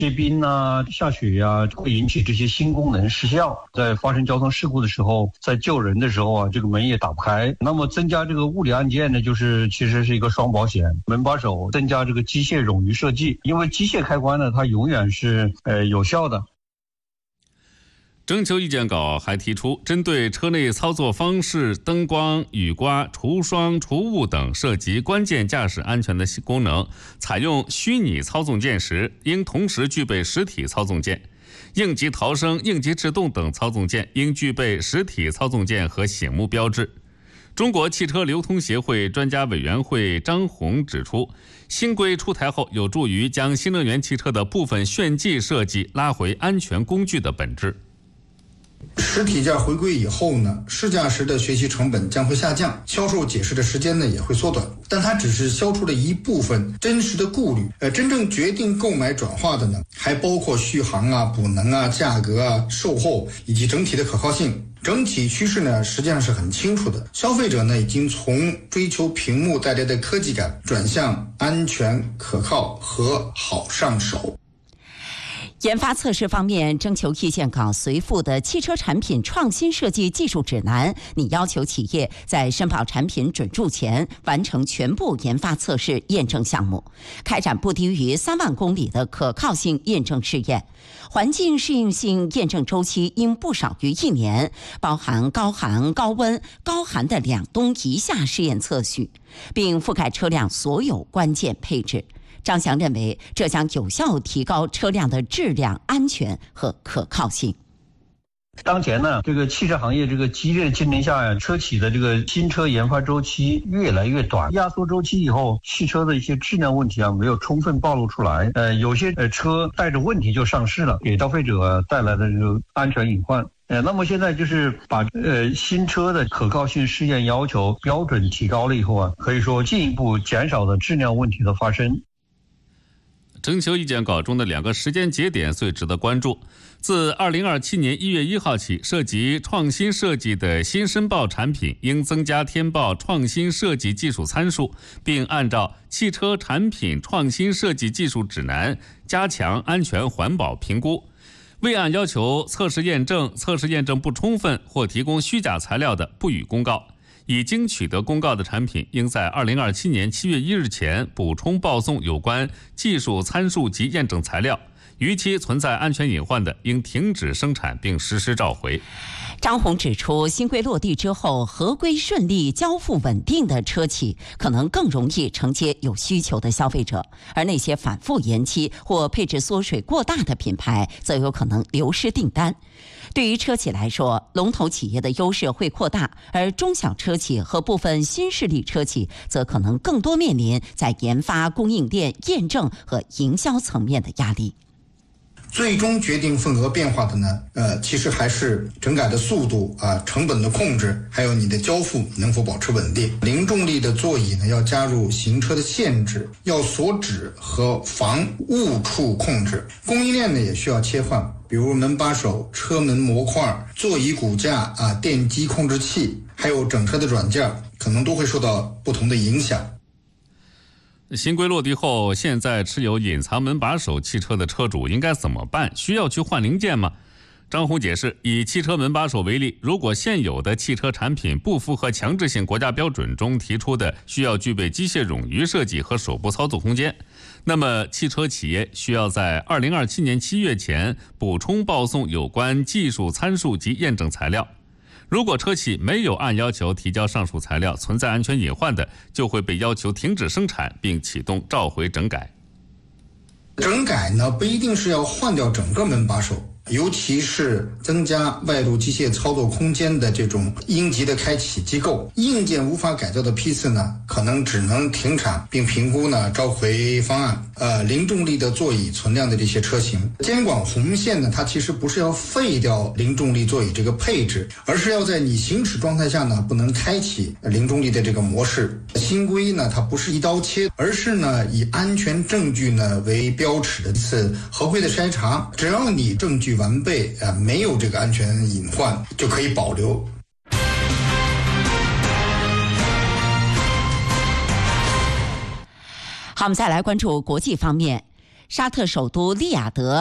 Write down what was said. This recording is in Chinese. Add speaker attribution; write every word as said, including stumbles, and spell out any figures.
Speaker 1: 结冰啊、下雪啊，会引起这些新功能失效。在发生交通事故的时候，在救人的时候啊，这个门也打不开。那么增加这个物理按键呢，就是其实是一个双保险。门把手增加这个机械冗余设计，因为机械开关呢，它永远是呃有效的。
Speaker 2: 征求意见稿还提出，针对车内操作方式、灯光、雨刮、除霜、除雾等涉及关键驾驶安全的功能，采用虚拟操纵键时，应同时具备实体操纵键。应急逃生、应急制动等操纵键应具备实体操纵键和醒目标志。中国汽车流通协会专家委员会张红指出，新规出台后，有助于将新能源汽车的部分炫技设计拉回安全工具的本质。
Speaker 3: 实体件回归以后呢，试驾时的学习成本将会下降，销售解释的时间呢也会缩短，但它只是消除了一部分真实的顾虑。呃，真正决定购买转化的呢，还包括续航啊、补能啊、价格啊、售后以及整体的可靠性。整体趋势呢，实际上是很清楚的。消费者呢，已经从追求屏幕带来的科技感，转向安全、可靠和好上手。
Speaker 4: 研发测试方面，征求意见稿随附的汽车产品创新设计技术指南，拟要求企业在申报产品准入前完成全部研发测试验证项目，开展不低于三万公里的可靠性验证试验，环境适应性验证周期应不少于一年，包含高寒、高温、高寒的两冬一夏试验测序，并覆盖车辆所有关键配置。张翔认为，这将有效提高车辆的质量、安全和可靠性。
Speaker 1: 当前呢，这个汽车行业这个激烈竞争下呀，车企的这个新车研发周期越来越短，压缩周期以后，汽车的一些质量问题啊没有充分暴露出来，呃，有些呃车带着问题就上市了，给消费者带来的这个安全隐患。呃，那么现在就是把呃新车的可靠性试验要求标准提高了以后啊，可以说进一步减少了质量问题的发生。
Speaker 2: 征求意见稿中的两个时间节点最值得关注。自二零二七年一月一号起，涉及创新设计的新申报产品应增加填报创新设计技术参数，并按照汽车产品创新设计技术指南加强安全环保评估。未按要求测试验证、测试验证不充分或提供虚假材料的，不予公告。已经取得公告的产品，应在二零二七年七月一日前补充报送有关技术参数及验证材料。逾期存在安全隐患的，应停止生产并实施召回。
Speaker 4: 张红指出，新规落地之后，合规顺利、交付稳定的车企可能更容易承接有需求的消费者，而那些反复延期或配置缩水过大的品牌，则有可能流失订单。对于车企来说，龙头企业的优势会扩大，而中小车企和部分新势力车企则可能更多面临在研发、供应链、验证和营销层面的压力。
Speaker 3: 最终决定份额变化的呢，呃，其实还是整改的速度啊、成本的控制，还有你的交付能否保持稳定。零重力的座椅呢，要加入行车的限制，要锁止和防误触控制。供应链呢也需要切换，比如门把手、车门模块、座椅骨架啊、电机控制器，还有整车的软件，可能都会受到不同的影响。
Speaker 2: 新规落地后，现在持有隐藏门把手汽车的车主应该怎么办？需要去换零件吗？张红解释，以汽车门把手为例，如果现有的汽车产品不符合强制性国家标准中提出的需要具备机械冗余设计和手部操作空间，那么汽车企业需要在二零二七年七月前补充报送有关技术参数及验证材料。如果车企没有按要求提交上述材料，存在安全隐患的，就会被要求停止生产并启动召回整改。
Speaker 3: 整改呢，不一定是要换掉整个门把手，尤其是增加外部机械操作空间的这种应急的开启机构，硬件无法改造的批次呢，可能只能停产并评估呢召回方案。呃，零重力的座椅存量的这些车型，监管红线呢，它其实不是要废掉零重力座椅这个配置，而是要在你行驶状态下呢，不能开启零重力的这个模式。新规呢，它不是一刀切，而是呢以安全证据呢为标尺的一次合规的筛查，只要你证据完备，呃，没有这个安全隐患，就可以保留。
Speaker 4: 好，我们再来关注国际方面。 沙特首都利雅得